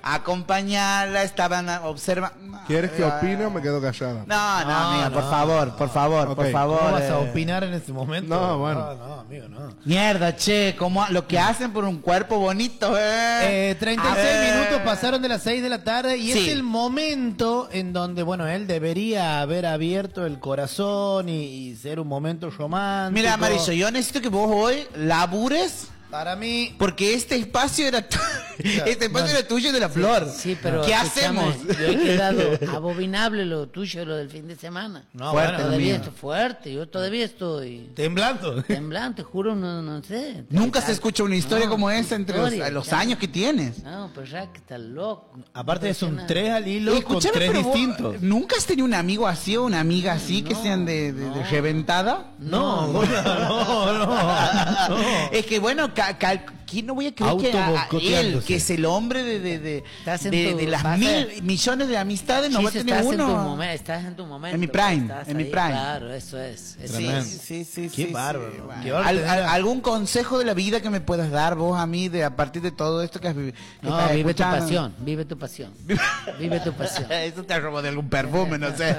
acompañarla, estaban observando. ¿Quieres que opine o me quedo callada? No, amiga, por favor, por Ok. favor. ¿Cómo vas a opinar en este momento? No, bueno. No, amigo, no. Mierda, che, como lo que hacen por un cuerpo bonito, 36 minutos pasaron de las 6 de la tarde y Sí. es el momento en donde, bueno, él debería haber abierto el corazón y ser un momento romántico. Mira, Amarillo, yo necesito que vos hoy labures. Para mí... Porque este espacio era este espacio era tuyo y de la flor. Sí, pero ¿Qué escúchame, hacemos? yo he quedado abominable lo tuyo, lo del fin de semana. No, Fuerte, bueno, Todavía mío. estoy fuerte, yo todavía estoy temblando. temblante, juro, no sé. Nunca se escucha una historia No, como esa entre los ya. años que tienes. No, pues ya que está loco. Aparte es un Impresionante. 3 al hilo con Escúchame, 3 pero vos, distintos. ¿nunca has tenido un amigo así o una amiga así que sean de reventada? No. Es que bueno, ¿quién no voy a creer que a él, Autoboicoteándose. que es el hombre de Estás en de tu las fase. millones de amistades, no va a Sí, tener estás en tu uno? momento, estás en tu momento. En mi prime, estás en mi ahí, prime. Claro, eso es. Tremendo. Sí, Qué bárbaro. bueno. Qué bárbaro tener a- ¿Algún consejo de la vida que me puedas dar vos a mí a partir de todo esto que has vivido? No, vive tu pasión, vive tu pasión. Vive tu pasión. Eso te robó de algún perfume, no sé.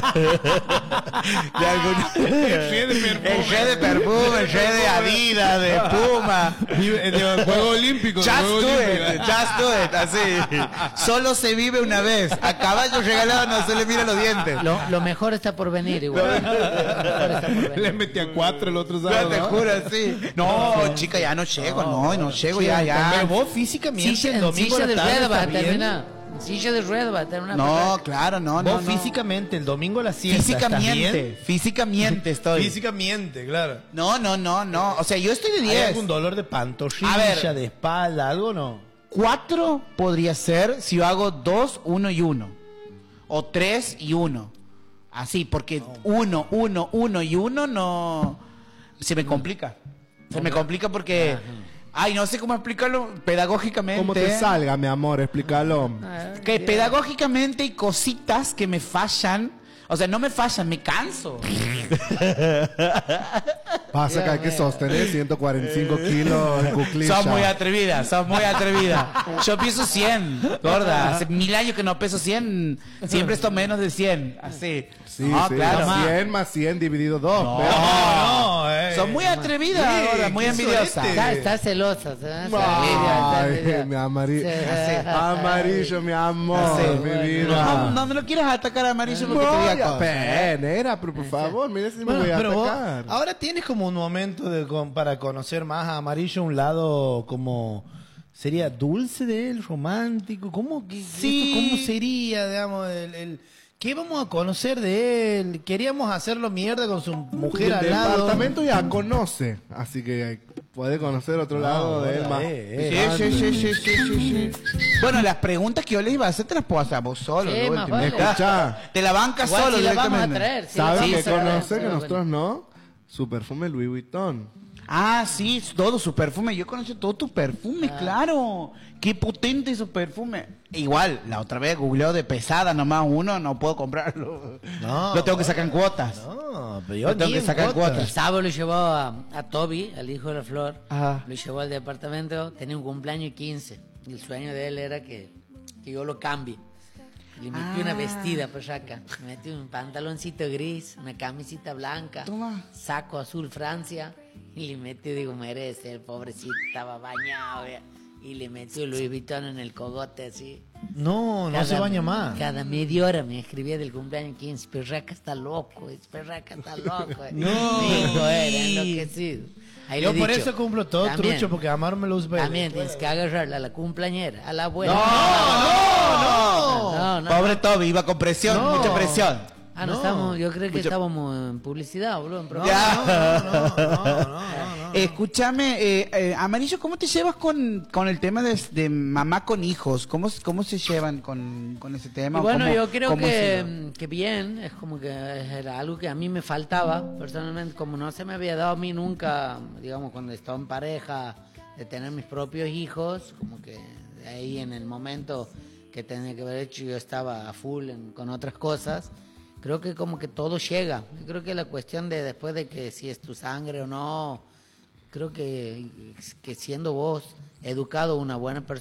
De algún... El G de perfume, el G de Adidas, de Puma. de Juego Olímpico. Just do it, así. Solo se vive una vez. A caballo regalado no se le mira los dientes. Lo mejor está por venir igual. Lo mejor está por venir. Le metí a 4 el otro No, sábado. te juro, sí. No, chica, ya no llego, no llego, ya. Pero vos físicamente Silla, el en domingo silla a de la tarde rueda vas a estás bien. terminar. En silla de rueda vas a terminar. No, claro, no. Vos físicamente el domingo a la siesta ¿estás bien? Físicamente estoy. Físicamente, claro. No. O sea, yo estoy de ¿Hay 10. algún dolor de A pantorrilla, ver. de espalda, algo no? 4 podría ser si yo hago 2, 1 y 1. O 3 y 1. Así, porque 1, 1, 1 y 1 no... Se me complica. Se me complica porque... Ay, no sé cómo explicarlo pedagógicamente. Como te salga, mi amor, explícalo. Que pedagógicamente hay cositas que me fallan. O sea, no me fallan, me canso. Pasa que hay que sostener 145 kilos en cuclilla. Sos muy atrevida. Yo peso 100, gorda. Hace 1000 años que no peso 100. Siempre estoy menos de 100. Así. Sí, No, sí, claro. 100 más 100 dividido 2. Sos muy atrevida, Sí, gorda, muy qué envidiosa. sorete. Está celosa. ¿sabes? Ay, mi amarillo. Sí. Amarillo, mi amor, Sí. mi vida. No me lo quieras atacar a amarillo porque te No, voy a ya, cosas. Nera, pero por favor, mira si me Bueno, voy a pero vos atacar. ahora tienes como un momento para conocer más a Amarillo, un lado como sería dulce de él, romántico, Sí. ¿cómo sería, digamos, qué vamos a conocer de él? Queríamos hacerlo mierda con su mujer El al lado. departamento ya conoce, así que puede conocer otro lado de él más. Sí. Bueno, las preguntas que yo les iba a hacer te las puedo hacer vos solo. Sí, ¿no? más vale. Escuchá, Te la bancas Igual solo si la vamos a directamente. traer. Sí, ¿sabes sí, que sí, conoce sí, que nosotros no? Su perfume Louis Vuitton. Ah, sí, todo su perfume. Yo conocí todo tu perfume, claro. Qué potente su perfume. Igual, la otra vez googleó de pesada nomás uno, no puedo comprarlo. No, Lo tengo que sacar en cuotas. No, pero yo Lo tengo ni que en sacar cuotas. cuotas. El sábado lo llevó a Toby, al hijo de la Flor. Ajá. Lo llevó al departamento, tenía un cumpleaños 15. Y el sueño de él era que yo lo cambie. Le metí una vestida por acá. Le metí un pantaloncito gris, una camisita blanca, Toma. saco azul Francia. Y le metí, digo, merece, el pobrecito estaba bañado. vea. Y le metió Louis Vuitton en el cogote así. No se baña más. Cada media hora me escribía del cumpleaños 15. Perraca está loco, Perraca está loco. No. Hijo, era enloquecido. Ahí Yo le he por dicho, eso cumplo todo también, trucho, porque Amar me los ve. También tienes que agarrarla a la cumpleañera, a la abuela. No. Pobre Toby, iba con presión, No. mucha presión. Ah, no, No. estamos, yo creo que Mucho- estábamos en publicidad, boludo. En Ya. No. Escúchame, Amarillo, ¿cómo te llevas con el tema de mamá con hijos? ¿Cómo se llevan con ese tema? Y bueno, ¿Cómo- yo creo cómo se- que bien, es como que era algo que a mí me faltaba, personalmente, como no se me había dado a mí nunca, digamos, cuando estaba en pareja, de tener mis propios hijos, como que ahí en el momento que tenía que haber hecho yo estaba a full con otras cosas. Creo que como que todo llega. Yo creo que la cuestión de después de que si es tu sangre o no, creo que siendo vos educado, una buena persona,